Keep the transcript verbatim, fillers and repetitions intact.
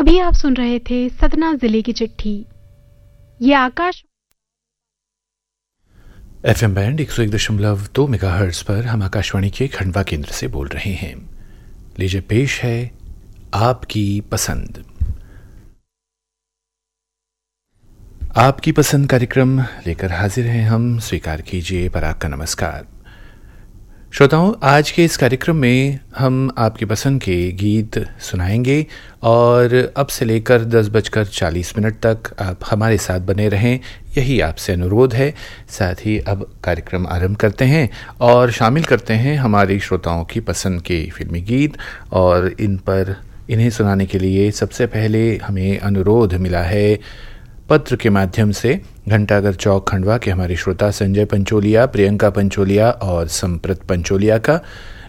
अभी आप सुन रहे थे सतना जिले की चिट्ठी। ये आकाश एफएम बैंड एक सौ एक दशमलव दो मेगाहर्ट्ज पर हम आकाशवाणी के खंडवा केंद्र से बोल रहे हैं। लीजिए पेश है आपकी पसंद। आपकी पसंद कार्यक्रम लेकर हाजिर हैं हम। स्वीकार कीजिए पराग का नमस्कार। श्रोताओं, आज के इस कार्यक्रम में हम आपकी पसंद के गीत सुनाएंगे और अब से लेकर दस बजकर चालीस मिनट तक आप हमारे साथ बने रहें, यही आपसे अनुरोध है। साथ ही अब कार्यक्रम आरंभ करते हैं और शामिल करते हैं हमारे श्रोताओं की पसंद के फिल्मी गीत। और इन पर इन्हें सुनाने के लिए सबसे पहले हमें अनुरोध मिला है पत्र के माध्यम से घंटाघर चौक खंडवा के हमारे श्रोता संजय पंचोलिया, प्रियंका पंचोलिया और संप्रत पंचोलिया का।